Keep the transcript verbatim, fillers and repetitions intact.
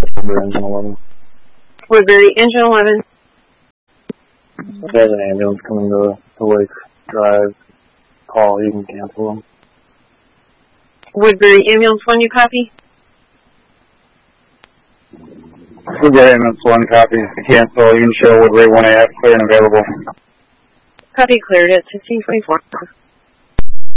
Woodbury Engine eleven. Woodbury Engine eleven. If there's an ambulance coming to, to Lake Drive, call, you can cancel them. Woodbury Ambulance one, you copy? Woodbury Ambulance one, copy. Cancel, you can show Woodbury one A F, clear and available. Copy, cleared at sixteen twenty-four.